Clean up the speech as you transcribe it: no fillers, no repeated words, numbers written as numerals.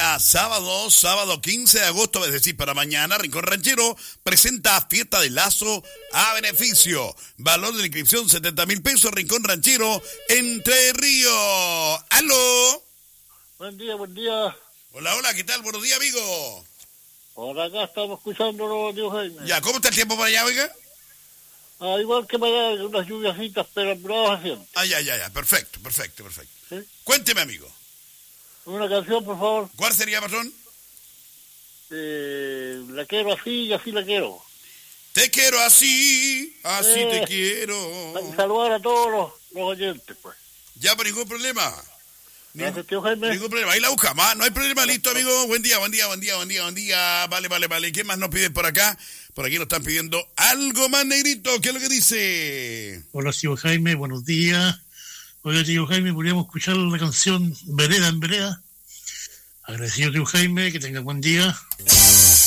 día sábado 15 de agosto, es decir, para mañana, Rincón Ranchero presenta Fiesta de Lazo a beneficio. Valor de la inscripción 70,000 pesos, Rincón Ranchero, Entre Ríos. ¡Aló! Buen día. Hola, ¿qué tal? Buenos días, amigo. Por acá estamos escuchándolo, tío Jaime. Ya, ¿cómo está el tiempo para allá, oiga? Igual que para allá, unas lluviasitas, pero bravas haciendo. Ya, perfecto. ¿Sí? Cuénteme, amigo. Una canción, por favor. ¿Cuál sería, patrón? La quiero así y así la quiero. Te quiero así te quiero. Saludar a todos los oyentes, pues. Ya, por ningún problema. Gracias, tío Jaime. Ningún problema, ahí la buscamos, no hay problema, listo, amigo. Buen día. Vale. ¿Qué más nos piden por acá? Por aquí nos están pidiendo algo más, negrito. ¿Qué es lo que dice? Hola, tío Jaime, buenos días. Oiga, tío Jaime, podríamos escuchar la canción Vereda en Vereda. Agradecido, tío Jaime, que tenga buen día.